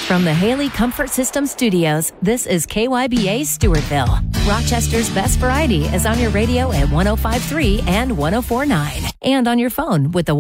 From the Haley Comfort System Studios, this is KYBA Stewartville. Rochester's best variety is on your radio at 105.3 and 104.9, and on your phone with the